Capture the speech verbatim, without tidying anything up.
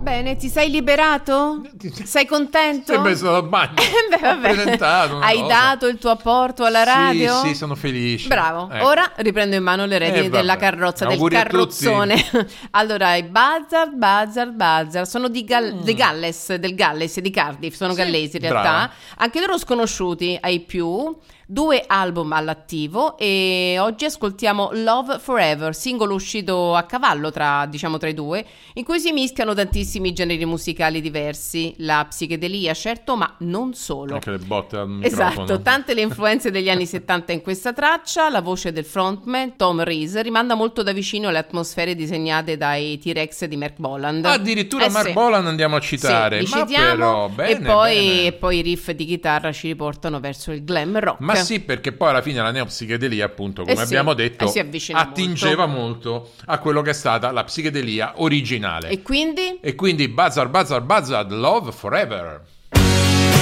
bene, ti sei liberato? Sei contento? Sei messo dal bagno. Eh, beh, vabbè. Ho presentato una Hai cosa. dato il tuo apporto alla radio? Sì, sì, sono felice. Bravo, Ecco. ora riprendo in mano le redini Eh, della vabbè. carrozza, del Auguri a carrozzone. Allora, i Buzzard, Buzzard, Buzzard sono di, Gal- Mm. di Galles, del Galles, di Cardiff, sono Sì, gallesi in realtà. brava. Anche loro sconosciuti ai più. Due album all'attivo e oggi ascoltiamo Love Forever, singolo uscito a cavallo tra, diciamo, tra i due, in cui si mischiano tantissimi generi musicali diversi, la psichedelia certo, ma non solo. Anche le botte al microfono. Esatto, tante le influenze degli anni settanta in questa traccia, la voce del frontman Tom Reese rimanda molto da vicino alle atmosfere disegnate dai T-Rex di Mark Boland. Addirittura Eh Mark sì. Boland andiamo a citare. Sì, li Ma citiamo, però, bene, e, poi, bene. e poi i riff di chitarra ci riportano verso il glam rock. Ma sì, perché poi alla fine la neopsichedelia, appunto, come Eh sì, abbiamo detto, eh, si avvicina attingeva molto. a quello che è stata la psichedelia originale. E quindi? E quindi Buzzard, Buzzard, Buzzard, Love Forever.